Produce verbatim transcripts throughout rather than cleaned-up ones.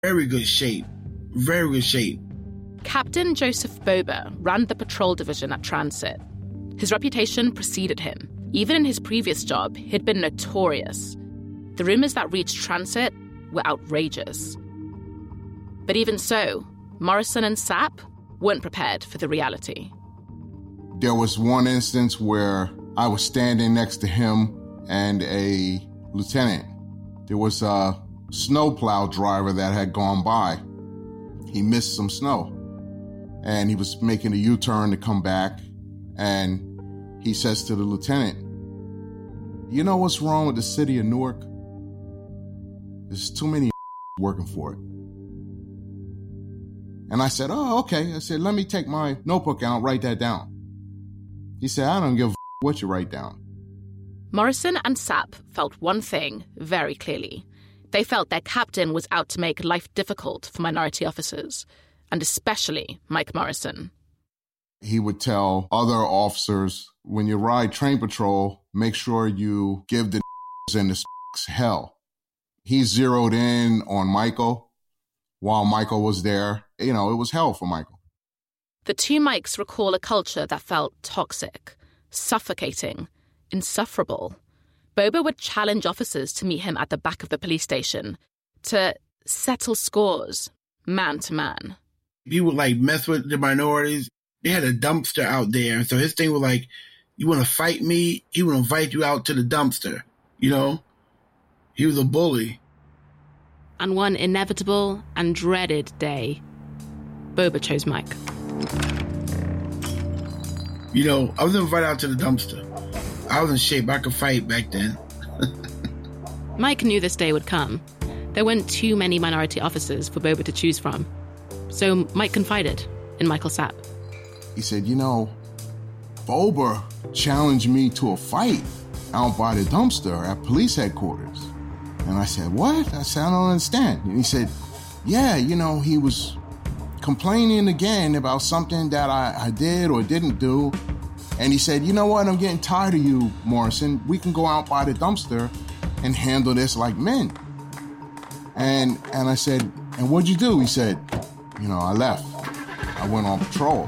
Very good shape. Very good shape. Captain Joseph Bober ran the patrol division at Transit. His reputation preceded him. Even in his previous job, he'd been notorious. The rumors that reached Transit were outrageous. But even so, Morrison and Sapp weren't prepared for the reality. There was one instance where I was standing next to him and a lieutenant. There was a snowplow driver that had gone by. He missed some snow, and he was making a U-turn to come back, and he says to the lieutenant, "You know what's wrong with the city of Newark? There's too many working for it." And I said, "Oh, okay." I said, "Let me take my notebook out and write that down." He said, "I don't give a what you write down." Morrison and Sapp felt one thing very clearly. They felt their captain was out to make life difficult for minority officers, and especially Mike Morrison. He would tell other officers, when you ride train patrol, make sure you give the and the hell. He zeroed in on Michael while Michael was there. You know, it was hell for Michael. The two Mikes recall a culture that felt toxic, suffocating, insufferable. Bober would challenge officers to meet him at the back of the police station to settle scores, man to man. He would, like, mess with the minorities. They had a dumpster out there, and so his thing was like, you want to fight me? He would invite you out to the dumpster, you know? He was a bully. On one inevitable and dreaded day, Bober chose Mike. You know, I was invited out to the dumpster. I was in shape. I could fight back then. Mike knew this day would come. There weren't too many minority officers for Bober to choose from. So Mike confided in Michael Sapp. He said, "You know, Bober challenged me to a fight out by the dumpster at police headquarters." And I said, "What?" I said, "I don't understand." And he said, "Yeah, you know, he was complaining again about something that I, I did or didn't do. And he said, you know what, I'm getting tired of you, Morrison. We can go out by the dumpster and handle this like men." And and I said, "And what'd you do?" He said, "You know, I left. I went on patrol."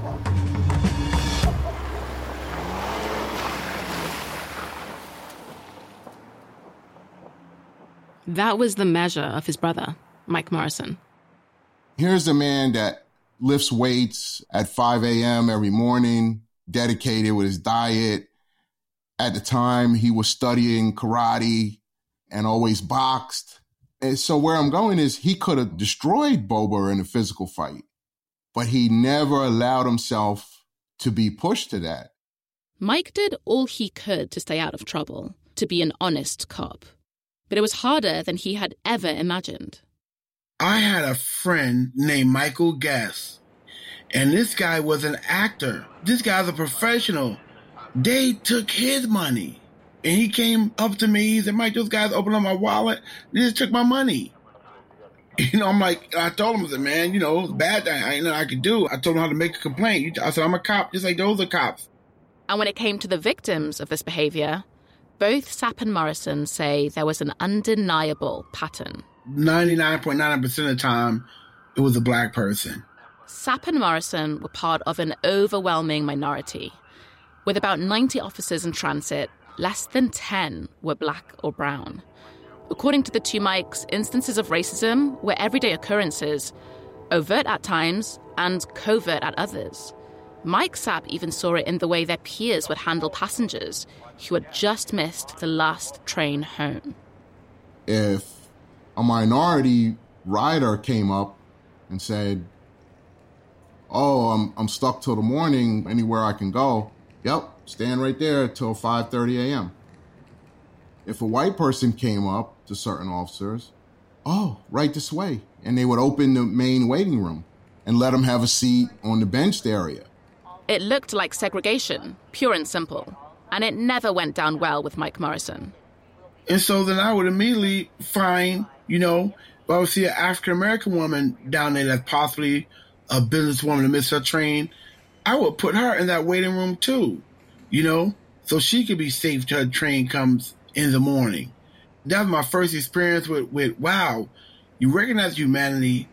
That was the measure of his brother, Mike Morrison. Here's a man that lifts weights at five a.m. every morning, dedicated with his diet. At the time, he was studying karate and always boxed. And so where I'm going is he could have destroyed Bober in a physical fight, but he never allowed himself to be pushed to that. Mike did all he could to stay out of trouble, to be an honest cop. But it was harder than he had ever imagined. I had a friend named Michael Guest, and this guy was an actor. This guy's a professional. They took his money, and he came up to me. He said, "Mike, those guys opened up my wallet. They just took my money." You know, I'm like, I told him, I said, "Man, you know, it was a bad thing. I ain't know I could do. I told him how to make a complaint. I said, I'm a cop, just like those are cops." And when it came to the victims of this behavior, both Sapp and Morrison say there was an undeniable pattern. ninety-nine point nine percent of the time, it was a black person. Sapp and Morrison were part of an overwhelming minority. With about ninety officers in transit, less than ten were black or brown. According to the two Mikes, instances of racism were everyday occurrences, overt at times and covert at others. Mike Sapp even saw it in the way their peers would handle passengers who had just missed the last train home. If a minority rider came up and said, "Oh, I'm I'm stuck till the morning, anywhere I can go," "Yep, stand right there till five thirty a.m. If a white person came up to certain officers, "Oh, right this way," and they would open the main waiting room and let them have a seat on the benched area. It looked like segregation, pure and simple, and it never went down well with Mike Morrison. And so then I would immediately find, you know, if I would see an African-American woman down there that's possibly a businesswoman that missed her train, I would put her in that waiting room too, you know, so she could be safe till her train comes in the morning. That was my first experience with, with wow, You recognize humanity